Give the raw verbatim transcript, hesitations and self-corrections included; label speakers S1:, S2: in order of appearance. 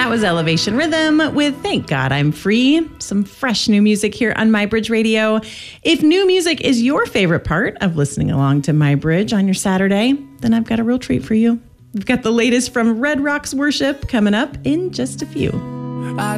S1: That was Elevation Rhythm with Thank God I'm Free. Some fresh new music here on MyBridge Radio. If new music is your favorite part of listening along to MyBridge on your Saturday, then I've got a real treat for you. We've got the latest from Red Rocks Worship coming up in just a few.